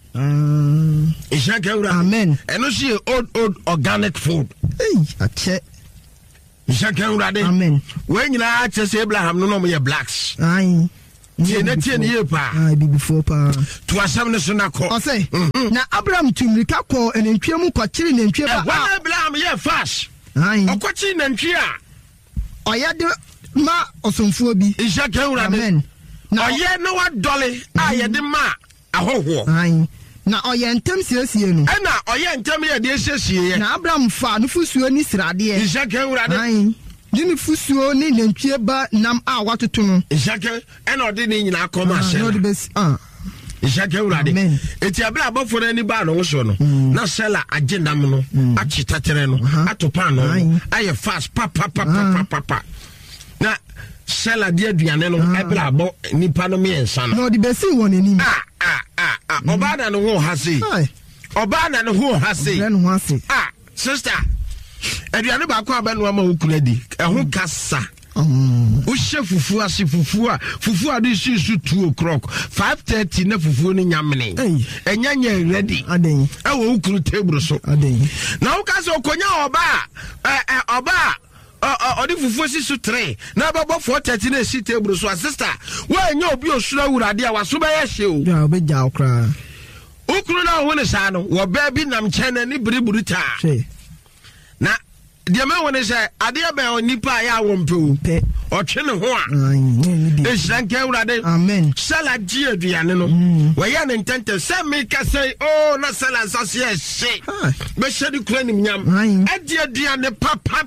Ishaka ura amen eno she old organic food ache Amen. When you are just Abraham, no more blacks. Aye. Year pa. Before pa. To a 7 sonako. I say, now Abraham to Mikako and in Triamu Quatrin and Triamu. Abraham, yeah, fast. Aye. A quatrin and Tria. Or yet, ma or some phobi. Amen. Now, yeah, no what dolly. I had the ma. A whole. Aye. Na oye ntem siesie no na oye ntem ya de siesie na Abraham fa no fusuo ni srade e Isaac urade ai dini fusuo ni nantwie ba nam a watoto no Isaac na ode ni nyina akoma hye no de bes Isaac urade eti abla abofo na ni ba no so no na sela agenda m no achitatere no atopa no aye fast papa na sela de aduane no abla abo nipa no me ensa no de besi won anim Obana no ho hase. Obana no ho hase. Sister. Aduane ba kwa ba no ama ukura di. Ehun kasa. Wo hye fufu ase fufu a de su 2 o'clock 5:30 na fufu no nyamene. Enyanya ready. Aden. Ewo ukuru table so. Aden. Na wo kasa okonya oba odi fufu si su 3 na babo 4:30 na si table so sister wa nya obi osura wurade a waso ba ye hye o ya obi ja okra ukuru na wo ne sa no wo ba bi nam chena ni biriburu ta na de ma woni se ade ba onipa ya wo mpe o twe ne ho a esranke wurade amen sala ji aduane no wo ya ne ntente se me ka say oh na sala sase e hye be hye di kura nim nyam ade aduane papa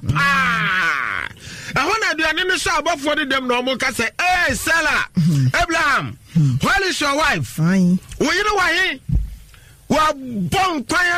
ahona aduane no so abofo de dem no mo ka say eh sala Abraham where is your wife wo you know why wa bonkwaya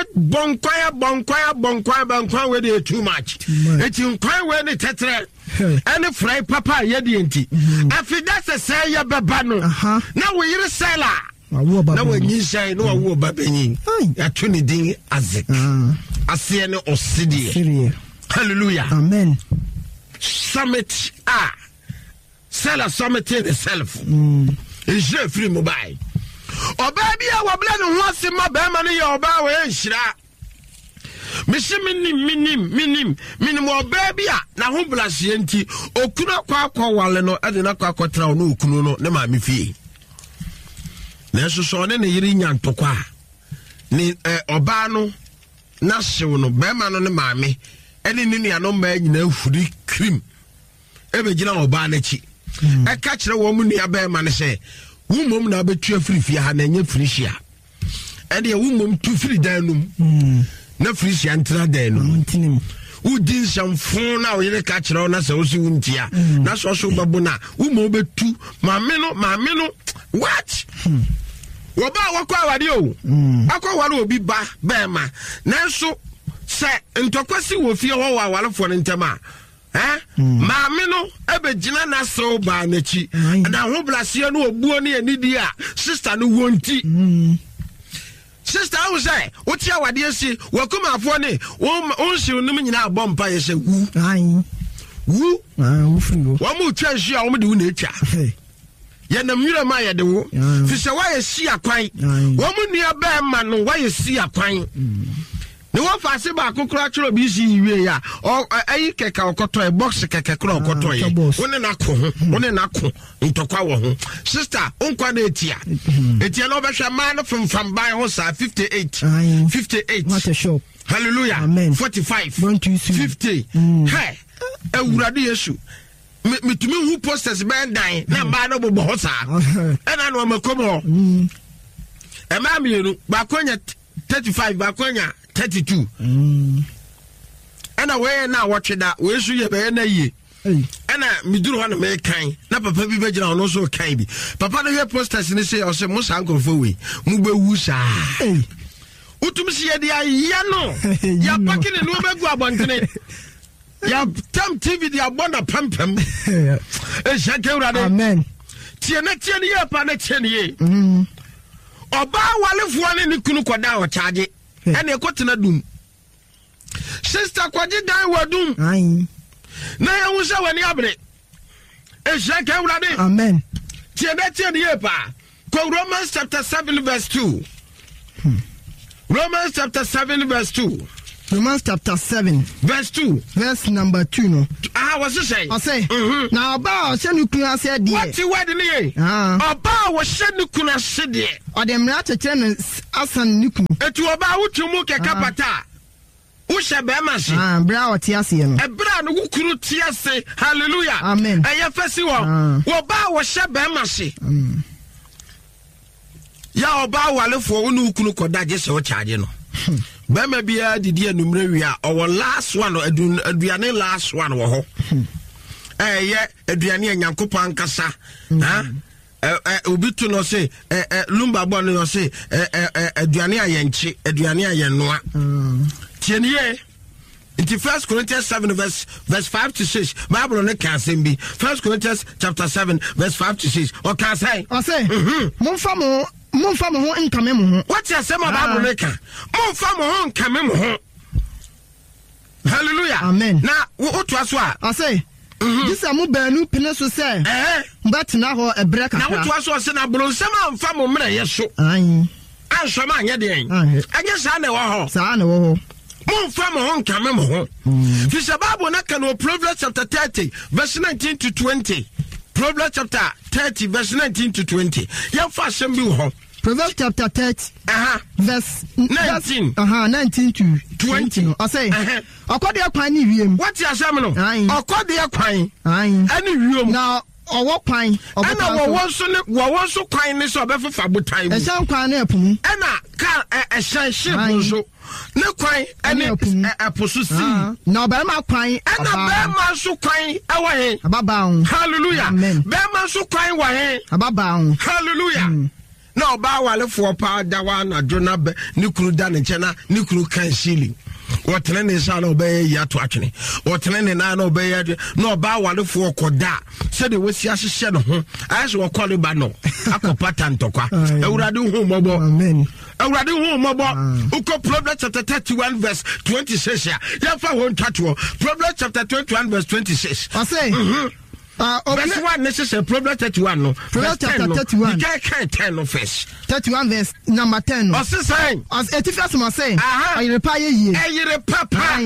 we dey too much eti nkwan we ne tetre any fry papa ye dey enti afi that's a say ya baba no na we yire sela na we nyi shai no wo baba nyi ya tuni din azik ase ne osidie hallelujah amen summit sela summit itself is free mobile oba bia wobla no ho ase ma ba ma no ye oba we nhira minim oba bia na ho blase enti okunu akwa wale no ade na akwa tra no okunu no ne ma me fie na so ne yiri nyantokwa ni oba no na hyew no ba ma no ne ma me ene ni nua no ma nyina afuri krim ebe gina oba na chi e ka kire wo mu nua ba ma ne se wumom na betu afirifia ha na nya firihia ede wumom tu firi danum na firihia ntra danum udin shamfon na oyere ka kire na se osi wuntia na so babo na wumom betu maame no what wo ba wakwa awade o akwa wale obi ba ma na so se ntokwasi wo fie ho wa walefo ntema maame no ebegina na so ba na chi na ho blase no obuo ne anidi a sister no wonti sister wo say wo ti awade asi wakuma afo ne won hye onum nyina abompa ye se wu wu firi wo mu twa hye a wo de wo na etwa ye na mwira ma ye de wo fi se wa ye si akwan wo mu nua ba ma no wa ye si akwan ne wo fa se ba kokora chiro bi si yiwe ya ayi keka okoto e box keka kora okoto ye woni na ko ntokwa wo ho sister onkwa na etia no be hwe ma no from ban ho sa 58 what a show hallelujah amen 45 50 hey ewurade yesu mitumi hu posters ben dan na ba no bobo ho sa ena no makomo e ma mienu ba konya 35 ba konya 32 ana we na watch da we su ye be na yi ana miduru ho na me kan na papa bi be gina ono so kan bi papa no he posters ni say o say mo san konfo we mu be wu sa utum si ye dia ya no ya pakini no be gu abontene ya tam tv dia bonda pampam e shake urade amen tie ne ye pa na tie ne ye oba walefo ne ni kunu koda o charge ene ekotena dum sister kwaji dan wadum na ya wusa wani abre e shake urade amen tie ne ye pa ko Romans chapter 7 verse 2 Romans chapter 7 verse 2 Romans chapter 7 verse 2 verse number 2 no. What's it say? I say now about Shanukuna said dear. What's the word in here? About what Shanukuna said dear. Or the Mrata Chen Asan Nuku. To about to Muka Kapata. Usha Bemasi. Brow Tiasian. A brand who could Tiase. Hallelujah. Amen. A festival. Waba was Shabemasi. Ya Oba Wale for Unuku Kodajes or Chadino. Bema bia didi anumre wi a our last one aduane last one wo ho ye aduane anyankopon kasa ha obi to no say lumba bo no say aduane ayenchi aduane ayennoa tienie in 1 Corinthians 7 verse 5 to 6 Bible no can say be 1 Corinthians chapter 7 verse 5 to 6 o can say Monfa mo ho nkame mo ho. What you say about Bible maker? Monfa mo ho nkame mo ho. Hallelujah. Amen. Na wo to aso a. I say. This am banu pene so say. But na ho ebre kaka. Na wo to aso say na bronsem amfa mo mra yeso. An. Anso ma anye den. Anye sa na wo ho. Sa na wo ho. Monfa mo ho nkame mo ho. Fisha Bible na kan Proverbs chapter 30 verse 19 to 20. Proverbs chapter 30 verse 19 to 20. Ya fa asem bi ho. Proverbs chapter 30 verse 19 19 to 20. I say akode akwan ni wiem. What you asem no? Akode akwan. Ani wiem. Now owo kwan ana wo so kwan ni so obefafa botan. E san kwan na epum. Ana ka e san ship so. Ne kwan ani aposo si. Na obema kwan. Ana bema so kwan e wa he. Ababa. Hallelujah. Bema so kwan wa he. Ababa. Hallelujah. Na oba wale fo pa dawa na jona be ni kuru da ne chena ni kuru kan shili wotene ne sha na obey ya to atwene wotene ne na obey ya na oba wale fo koda se de wesi ahihye ne ho ayeso wokole ba no akopata ntokwa ewurade hu mobo amen ewurade hu mobo uko Proverbs chapter 31 verse 26 ya fa won twato Proverbs chapter 21 verse 26 I say verse 1 necessary Proverbs 31 no Proverbs chapter 31 you can't 10 no first 31 verse number 10 no say saying as etifias ma say ayire pa ye ayire papa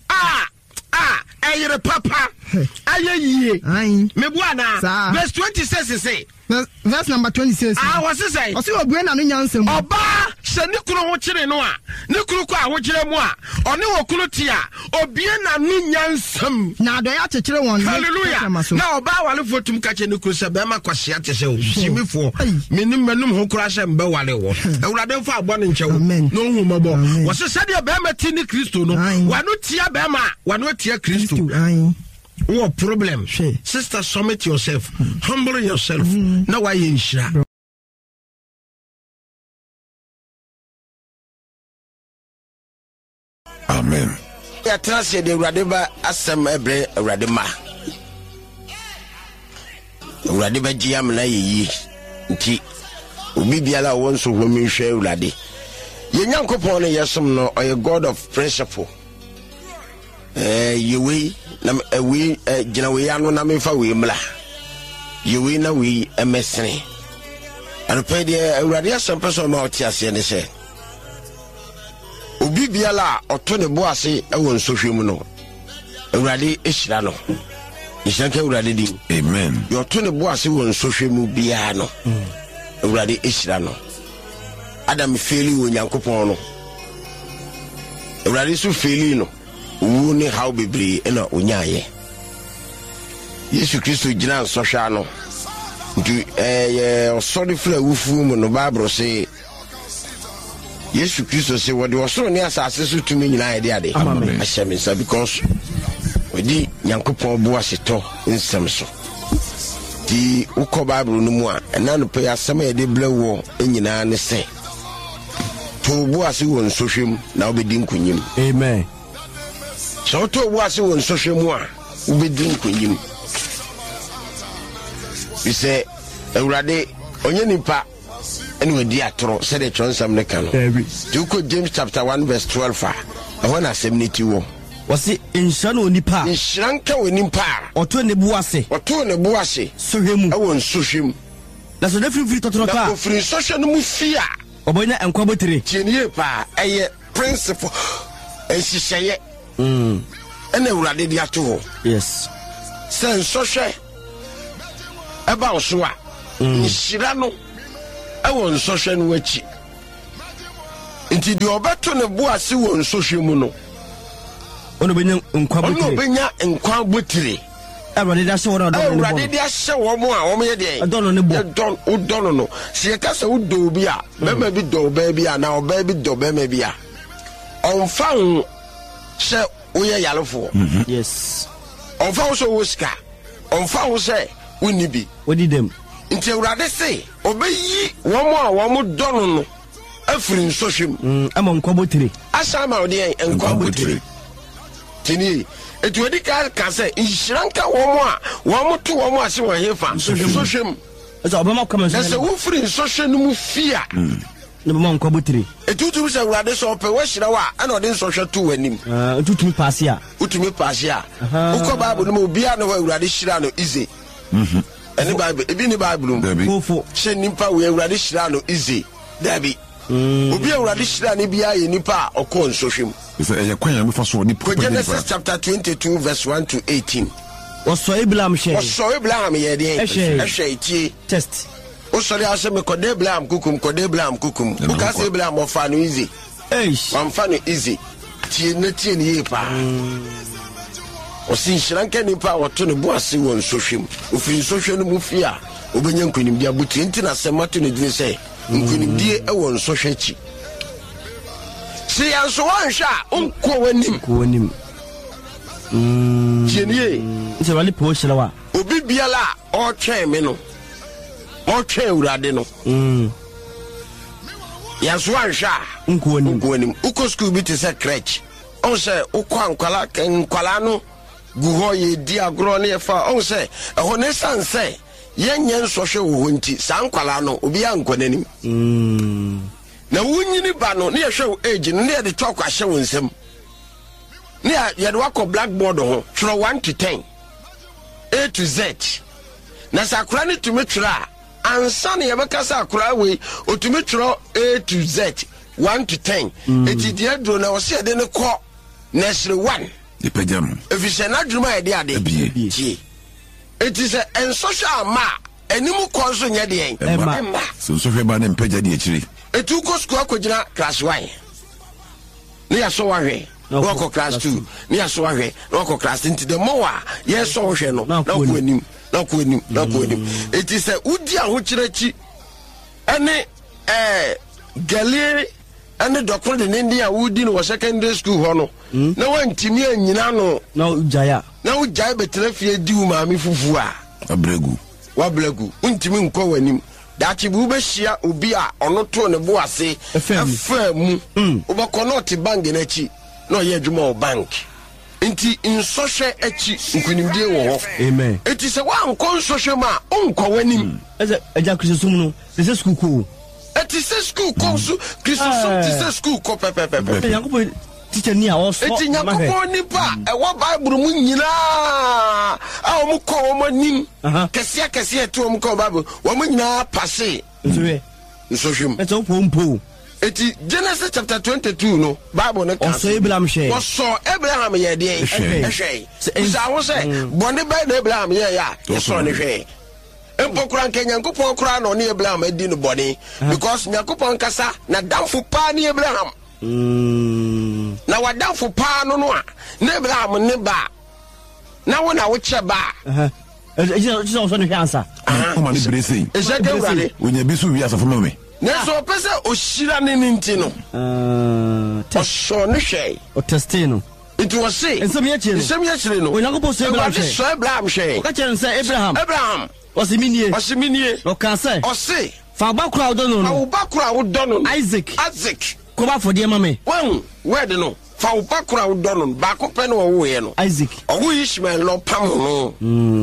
ayire papa aye me buana verse 26 say verse number 26 what say o say obue na no nyansem oba se ni kunu ho kire no a ni kunu ko a ho kire mu a oni wo kunu ti a obie na no nyansem na do ya chekire won hallelujah na oba wale fotum ka che ni kunu se be ma kwase ate se o simifo menim manum ho kura se mbe wale wo ewurade fa abo ne nchewo no hu mabo wo se se de be ma ti ni Kristo no wanu tia be ma wanu tia Kristo what problem sister submit yourself humble yourself na why you shira amen ya trust de urade ba asem ebre urade ma urade ba giam na yi nti obi biala won so ho mi hwe urade ye nyankopon ne yesom no oye God of principle yewe na we gina we anu na me fa we mla yewe na we emesene anpe de urade asem person ma otiase ne se obi biala oto ne bo ase e won sohwem no urade ehira no ishanka urade di amen yo to ne bo ase won sohwem bia no urade ehira no Adam feli wo nyankopon no urade so feli no wo ne how bebre na onyaye Yesu Kristo gina sohwa no nti osori fra wufu mu no Bible say Yesu Kristo say what was so near asase so tumi nyina ide ade ahyemisa because odi nyankopon bo aseto nsem so di uko Bible no mu a na no pe asem e de blewo nyina ne se to bo ase won sohwem na obedi nkunyim amen so to bo ase won sohwem a obedi nkunyim we say Ewurade onye nipa ene wadi atoro said the transam ne kan you could James chapter 1 verse 12 when assemnity wo wasi insha no nipa inshanka woni pa oto ne buase sohwemu e won sohwem na so free totoro pa na free social no mu fia obonya enkwa botere tienie pa eye principle ensiseye ene awurade di ato ho yes sen sohwe eba oso a nhira no ewo nsohwe no achi nti di obeto ne bo ase wo nsohwe mu no ono benya nkwa botire awurade da hye wo no awurade di ahye wo mo a wo mo ye de dono ne bo dono no se ka se wo do bi a mema bi do ba bi a na oba bi do ba ma bi a onfa ho se wo ye yalefo yes onfa ho so wo ska onfa ho se woni bi wodi dem nti awurade se obeyi wo mo a wo mo dono no afiri nsohwem ama nkobotire asa ma odi nkobotire tini etu edi ka se inshranka wo mo a wo mo to wo mo ase wo hefa nsohwem eso obama kama so se wo firi nsohwe no mu fia ne ma nkobotire etutu se awurade so pe wo hyira wa ana odi nsohwe to wanim ututumi paase a uko bible no obi a no awurade hyira no ize ene bible ebi ni bible fofo she nimpa we awurade hyira no ize dabi obi awurade hyira ne bia ye nipa okọ nsohwem Genesis chapter 22 verse 1 to 18 oso Abraham ye de ehwe tie test osori ase me kode Abraham kukum uka se Abraham ofa no easy wamfa no easy tie ne ye pa osin shranka nipa woto ne bo ase won sohwem ofiri nsohwe no mu fia obenya nkunimdi abuti nti na semato ne dire se nkunimdi e won sohwe chi si yanso wansha onko wanim tienie se wale po hyira wa obi biala o twen me no o twen awurade no yanso wansha onko wanim uko school bi te se crèche on se ukwa nkwala no guho ye di agro ne fa on se ho ne sanse yenye nsohwe wo nti sankwala no obi ankonanim na wunyini ba no ne yehwe age no ne ye de twakwa hye wonsem ne ye de wakọ blackboard ho tro 1 to 10 A to Z na sakura ne tumi twra ansa ne ye beka sakura we otumi twro A to Z 1 to 10 eti de adro na wo se de ne kọ nursery 1 ipejam efishe na dwuma ye de ade tie eti se ensohwe ama enimu kọ so nye de emma so hwe ba ne mpeja de akiri etu ko school akogina class 1 ne ya so wahwe no class 2 ne ya so wahwe no class into the more yes so hwe no na ko enim eti se udi ahokyereki ene galie ene dokoro de ndia wudi no secondary school ho no na wantimi anyina no na ujaya betrafie di maami fufu a wabregu untimi nko wanim dachi bu be hia obi a ono to ne bo ase afamu obako not bank na chi na ye adwuma o bank nti nsohwe achi nkunimdie wo ho amen eti se wa nko nsohwe ma onko wanim eze eja krisosum no se school ko eti se school ko so krisosum ti se school ko pepepepe yanko teacher ni a oso eti nyakopo nipa e wo bible mu nyina a o mu ko o manim kese to o mu ko bible wo mu nyina passe nsohwem eto pompo eti Genesis chapter 22 no bible no oso Abraham she oso Abraham ye de ehwe sa wo se bone ba na Abraham ye ya so ne hwe empokura nkenya nkopon kura no ne Abraham adi no bone because nyakopon kasa na damfo pa ne Abraham na wadamfo pa no no a na Abraham ne ba na wo na wo che ba eje so no hwansa o ne brese eje ke wale onya bisu wi asafo mame na so pese o shira ne nti no o so ne hwe o testino it was say ensem ye chire no onyankopon so Abraham hwe o ka chere se Abraham osiminie o ka se o se fa bakura wo dono no Isaac ko ba fo de mame wan word no fa wo bakura wo dono ba ko pe no wo ye no Isaac owo Ishmael no pam no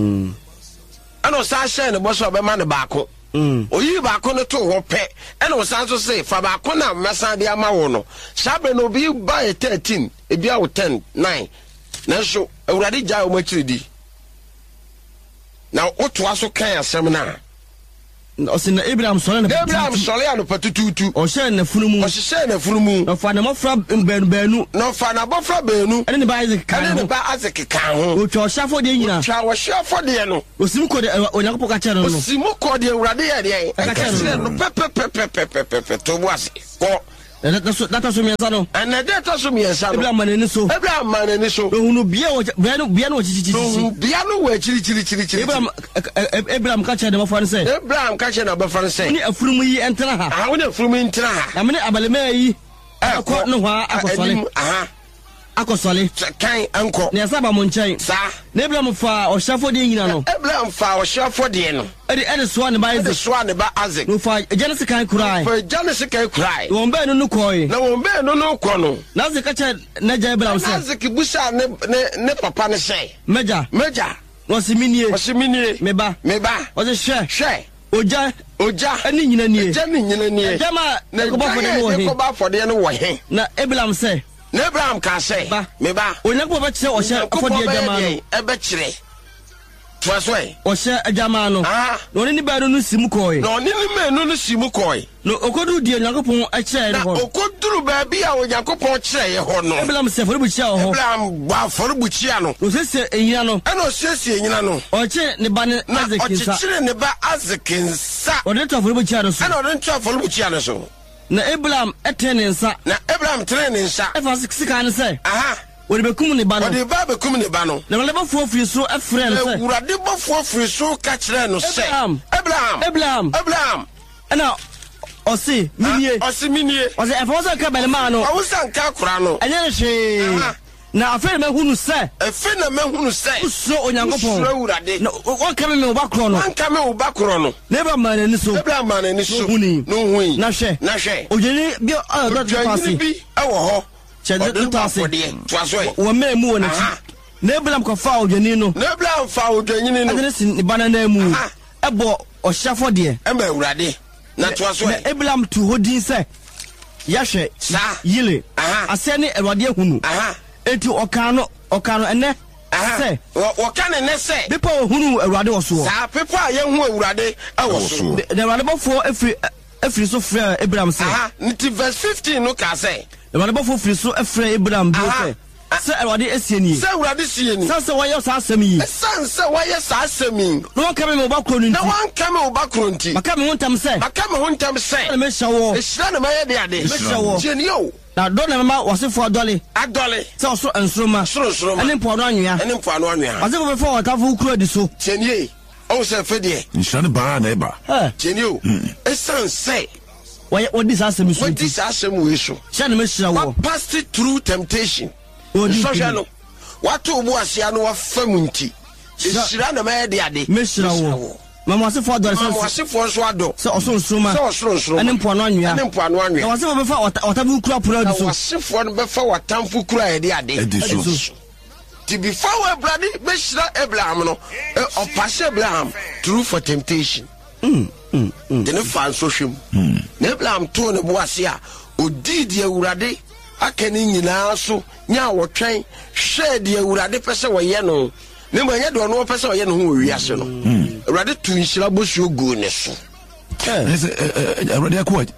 ano sa hye ne bo so be ma ne ba ko oyi ba ko no to ho pe eno san so say fa ba ko na mesa de ama wo no sabe no bi ba 13 e bia wo 10 9 na so awurade ja wo makiridi na oto aso kan asem na Osina Abraham Sole ano patututu. Oshe na funumu. Oshe na funumu. No fa na mofra benu. No fa na bofra benu. Ene ne ba Isaac kan. Ene ne ba Isaac kan ho. Otwa oshafo de nyina. Otwa oshafo de no. Osimu ko de Onyankopɔ ka kyere no. Osimu ko de Awurade ye de. Ka kyere no pe to boase. Ko data so miensa no. Ana data so miensa no. Abraham manani so. Ohunu bia no chichichi. Bia no wa chiri. Abraham ka kyere de mofra say. Abraham ka kyere na bofra say. Ni afurumu yi entena ha. Ah, woni afurumu entena ha. Na me abalema yi. Akọ no hwa akosole. Akosole. Kan anko. Na yasa ba mo nkyɛn. Sa. Na Abraham fa ɔhyafo de nyina no. Abraham fa ɔhyafo de no. Ede so ne ba Isaac. So ne ba Isaac. No fa Genesis kan kurai. Fa Genesis kan kurai. Wɔn bɛn no kɔɛ. Na wɔn bɛn no kɔ no. Na Isaac ka kyɛ na gya Abraham sɛ. Isaac busa ne papa ne sɛ. Meja. Wɔsi minie. Meba. Wɔsi hwɛ. Oja. Ani nyina nie. Jama na kɔba fɔde no wɔ he. Na Abraham sɛ. Na Abraham ka sɛ. Meba. Onyankopɔ bɛ kyerɛ ɔhyɛ afɔde adwama no. Ɛbɛ kyerɛ. Twasoi. Ɔhyɛ adwama no. Na ɔne ne ba no sim kɔɛ. Na ɔne ne menu no sim kɔɛ. No okodu die Onyankopɔ akyerɛ ne hɔ. Na okoduru baabi a Onyankopɔ kyerɛ ye hɔ no. Abraham sɛ afɔrebukyia wɔ hɔ. Abraham ba afɔrebukyia no. No sɛ enyina no. Ɛna ɔsiesie enyina no. Ɔkyerɛ ne ba ne Isaac nsa. Ɔkyerɛ ne ba Isaac nsa. Ɔde to afɔrebukyia no so. Ɛna ɔde to afɔrebukyia no so. Na Abraham ɛtɛ ne nsa. Na Abraham tene ne nsa. Ɛfa sika ne sɛ. Aha. Ɔde bekum ne ba no. Ɔde ba bekum ne ba no. Na wale bɔfoɔ firi so ɛfrɛ no sɛ. Awurade bɔfoɔ firi so ka kyerɛ no sɛ. Abraham. Ɛna ɔse minie. Ɔse ɛfa sɛ ka bɛlema no. Ɔwusa nka kora no. Ɛnyɛ ne hwee. Na afei na mahunu sɛ. Usuro Onyankopɔn. Usuro Awurade. Na wɔnka me wo ba korɔ no. Wɔnka me wo ba korɔ no. Na Abraham ma n'ani so. No hui. Na hwɛ. Odwene bi ɔdɔ ase. Bi ɛwɔ hɔ. Kyɛ de ase. Wɔ mɛ mu wɔ n'akyi. Na Abraham kɔfa odwene no. Na Abraham fa odwene no. Ɛde si ne ba na mu. Ɛbɔ ɔhyafo deɛ. Ɛma Awurade. Na na Abraham tu hɔ din sɛ yɛhwɛ yile. Asɛ ne Awurade ahunu. Eti ɔka no ɛnɛ sɛ wɔka ne nɛ sɛ pepa ohunu Awurade wɔ so. Saa pepa a yɛhu Awurade ɛwɔ so. Na Awurade bɔfoɔ efiri so frɛ Abraham sɛ. Nti verse 15 no ka sɛ. Awurade bɔfoɔ firi so frɛ Abraham bi sɛ Awurade asie nie. Sɛ Awurade sie nie. Sɛ wɔyɛ saa asɛm yi. Sɛ wɔyɛ saa asɛm yi. Na wɔnka me wo ba korɔ no nti. Na wɔnka me wo ba korɔ nti. Maka me ho ntam sɛ. Na mehyɛ wɔ. Ehyira na mɛyɛ de ade. Mehyɛ wɔ. Tieni o. Na dɔ na mɛma wɔsefoɔ adɔle. Sɛ ɔso nsoroma. Ɛne mpoano anwea. Wɔsefo bɛfa wɔtafo kuro di so. Tieni ɔwɔ sɛ fɛ deɛ. Nhyira ne baa na ɛba. Tieni o. Esan sɛ. Wɔdi saa asɛm so. Wɔdi saa asɛm wei so. Hyɛ na mehyira wɔ. What passed through temptation. Nsɔhwɛ no. Wato obu asia no wafa mu nti. Ehyira na mɛyɛ de ade. Mehyira wɔ. Mama wasefo adɔ sɛ. Mama wasefo nso adɔ. Sɛ ɔso nsoroma. Ɛne mpoano anwea. Na wasefo bɛfa ɔtamfo kura pura di so. Wasefo no bɛfa ɔtamfo kura yɛ de ade. Ɛdi so. Ti before Awurade bɛhyira Abraham no, ɔpase Abraham through for temptation. Dene fa nsɔhwɛ mu. Na Abraham to ne bo ase a odi di Awurade aka ne nyinaa so nya wɔtwɛn hwɛ di Awurade pɛ sɛ wɔyɛ no. Ne ma nyɛ de ɔno pɛ sɛ ɔyɛ no ho wɔ wiase no. Awurade tu nhyira bosuo gu ne so. Awurade akɔ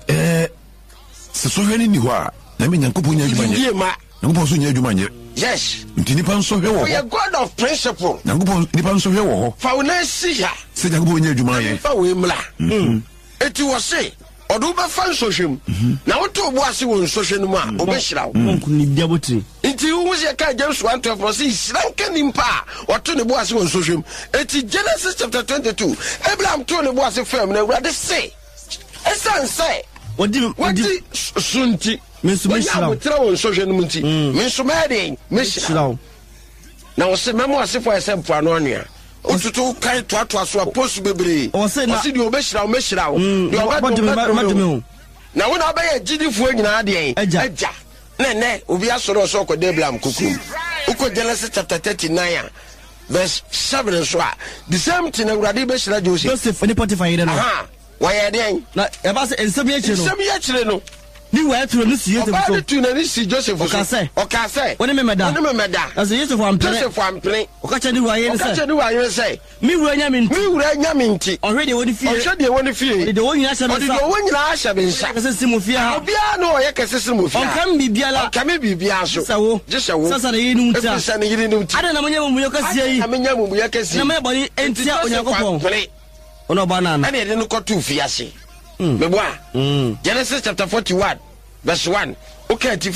sɛ sɔhwɛ ne ni hɔ a na me Nyankopɔn nya adwuma nyɛ. Nyankopɔn so nya adwuma nyɛ. Yes. Nti nipa nsɔhwɛ wɔ hɔ. We are God of principle. Nyankopɔn nipa nsɔhwɛ wɔ hɔ. Fa wo na si ha. Sɛ Nyankopɔn nya adwuma yɛ. Fa wo emla. Eti wɔ se ɔdo bɛfa nsɔhwɛ mu. Na woto bo ase wɔ nsɔhwɛ no mu a obɛhyira wo. Nkuni dia botiri. Nti wo se ka James 1:12 say hyira nka nimpa a wɔto ne bo ase wɔ nsɔhwɛ mu. Eti Genesis chapter 22 Abraham to ne bo ase fam na Awurade se esan sɛ wadi sunti mehyira wo tra wo nsɔhwɛ no mu nti mensoma de mehyira wo na wo se memo asefo ɛsɛ mpoano anwea otutu kai toatoa so aposu bebree o se de obɛhyira wo mehyira wo de obɛdome na wo na obɛyɛ gidifo nyinaa de agya ne obi asɔre ɔsɔ kɔ Abraham kokum uko Genesis chapter 39 verse 7 so a the same thing Awurade bɛhyira Joseph ne Potiphar yere no wɔyɛ den na ɛba sɛ nsɛm yɛ kyerɛ no ni wa tro no si Joseph so ba tu na ni si Joseph so o ka say woni me meda as Joseph ampere o ka che ni wa ye say mi wura nya mi nti o hwe de woni fie de woni nya sha de woni nya sha be nsa ka se simu fie ha obi a no ye ka se simu fie on kam bibiala on kam bibia so jesawo sasa na yiri nta ada na manya mu yo ka sie yi na manya mu yo ka sie na me body entia Onyankopon ono ba na na de no ko tu fie ase me boa Genesis chapter 41 verse 1 okay